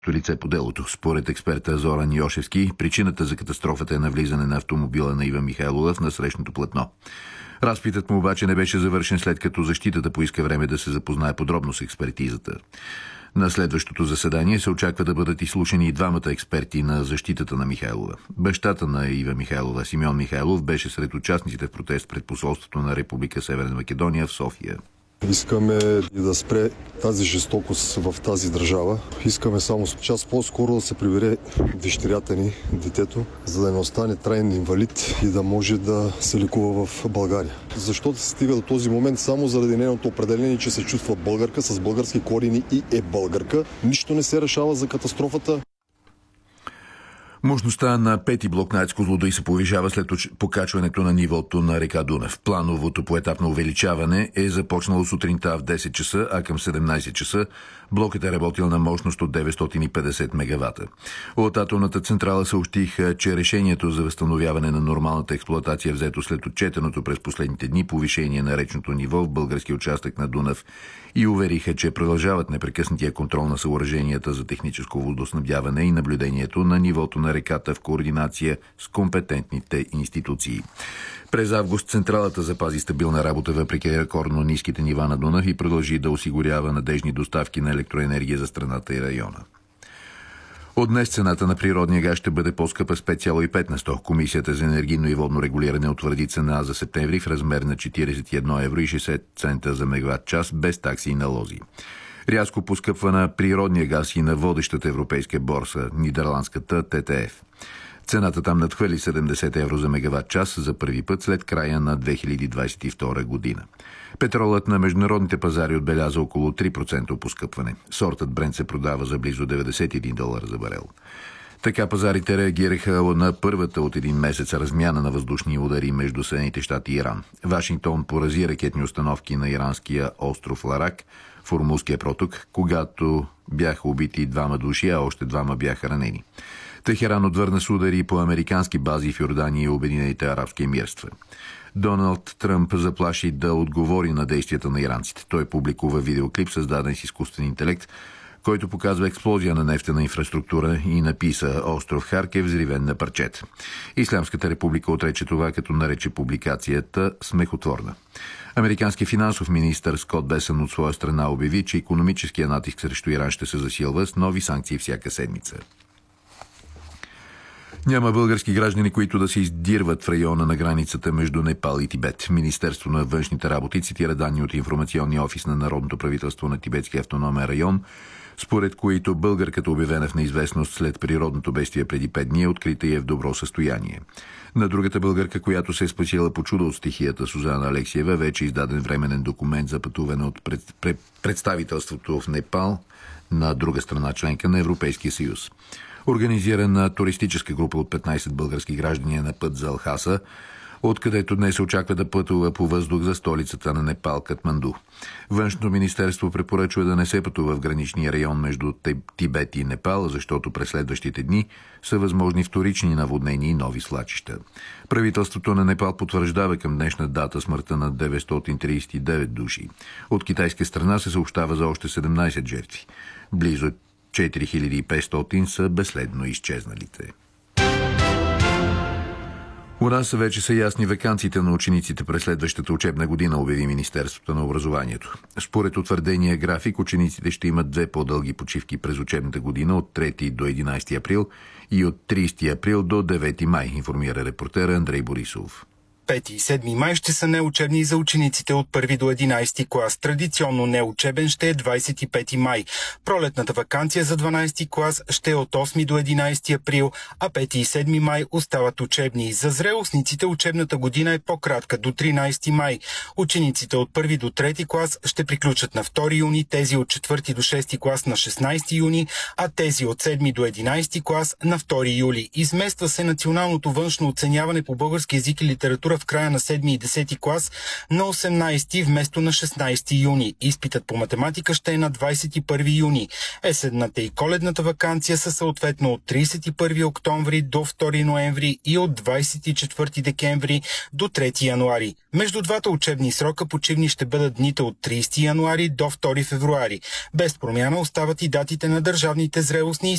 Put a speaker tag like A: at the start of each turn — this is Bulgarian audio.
A: лице по делото. Според експерта Зоран Йошевски, причината за катастрофата е навлизане на автомобила на Ива Михайлова в насрещното платно. Разпитът му обаче не беше завършен, след като защитата поиска време да се запознае подробно с експертизата. На следващото заседание се очаква да бъдат изслушани и двамата експерти на защитата на Михайлова. Бащата на Ива Михайлова, Симеон Михайлов, беше сред участниците в протест пред посолството на Република Северна Македония в София.
B: Искаме да спре тази жестокост в тази държава. Искаме само час по-скоро да се прибере дъщерята ни, детето, за да не остане траен инвалид и да може да се лекува в България. Защото се стига до този момент само заради нейното определение, че се чувства българка с български корени и е българка. Нищо не се решава за катастрофата.
A: Мощността на пети блок на АЕЦ „Козлодуй“ се повишава след покачването на нивото на река Дунав. Плановото поетапно увеличаване е започнало сутринта в 10 часа, а към 17 часа блокът е работил на мощност от 950 мегавата. От атомната централа съобщиха, че решението за възстановяване на нормалната експлоатация е взето след отчетеното през последните дни повишение на речното ниво в български участък на Дунав и увериха, че продължават непрекъснатия контрол на съоръженията за техническо водоснабдяване и наблюдението на нивото на реката в координация с компетентните институции. През август централата запази стабилна работа въпреки рекордно ниските нива на Дунав и продължи да осигурява надежни доставки на електроенергия за страната и района. От днес цената на природния газ ще бъде по-скъпа с 5,5 на 100. Комисията за енергийно и водно регулиране утвърди цена за септември в размер на 41 евро и 60 цента за мегаватт час без такси и налози. Рязко поскъпва на природния газ и на водещата европейска борса, нидерландската ТТФ. Цената там надхвърли 70 евро за мегаватт час за първи път след края на 2022 година. Петролът на международните пазари отбеляза около 3% поскъпване. Сортът Брент се продава за близо $91 за барел. Така пазарите реагираха на първата от един месец размяна на въздушни удари между Съединените щати и Иран. Вашингтон порази ракетни установки на иранския остров Ларак в Ормузския проток, когато бяха убити 2 души, а още 2 бяха ранени. Техеран отвърна с удари по американски бази в Йордания и Обединените арабски емирства. Доналд Тръмп заплаши да отговори на действията на иранците. Той публикува видеоклип, създаден с изкуствен интелект, който показва експлозия на нефтена инфраструктура и написа „Остров Харк е взривен на парчета“. Ислямската република отрече това, като нарече публикацията смехотворна. Американски финансов министър Скот Бесън от своя страна обяви, че икономическия натиск срещу Иран ще се засилва с нови санкции всяка седмица. Няма български граждани, които да се издирват в района на границата между Непал и Тибет. Министерство на външните работи цитира данни от информационния офис на Народното правителство на Тибетския автономен район, според които българката, обявена в неизвестност след природното бедствие преди 5 дни, е открита и е в добро състояние. На другата българка, която се е спасила по чудо от стихията, Сузана Алексиева, вече издаден временен документ за пътуване от представителството в Непал на друга страна, членка на Европейския съюз. Организирана туристическа група от 15 български граждани е на път за Лхаса, откъдето днес се очаква да пътува по въздух за столицата на Непал, Катманду. Външното министерство препоръчва да не се пътува в граничния район между Тибет и Непал, защото през следващите дни са възможни вторични наводнения и нови свлачища. Правителството на Непал потвърждава към днешна дата смъртта на 939 души. От китайска страна се съобщава за още 17 жертви. Близо 4500 са безследно изчезналите. У нас вече са ясни ваканциите на учениците през следващата учебна година, обяви Министерството на образованието. Според утвърдения график, учениците ще имат 2 по-дълги почивки през учебната година от 3 до 11 април и от 30 април до 9 май, информира репортера Андрей Борисов.
C: 5 и 7 май ще са неучебни за учениците от 1 до 11 клас. Традиционно неучебен ще е 25 май. Пролетната ваканция за 12 клас ще е от 8 до 11 април, а 5 и 7 май остават учебни. За зрелостниците учебната година е по-кратка, до 13 май. Учениците от 1 до 3 клас ще приключат на 2 юни, тези от 4 до 6 клас на 16 юни, а тези от 7 до 11 клас на 2 юли. Измества се националното външно оценяване по български език и литература в края на 7 и 10 клас на 18 вместо на 16 юни. Изпитът по математика ще е на 21 юни. Есенната и коледната ваканция са съответно от 31 октомври до 2 ноември и от 24 декември до 3 януари. Между двата учебни срока почивни ще бъдат дните от 30 януари до 2 февруари. Без промяна остават и датите на държавните зрелостни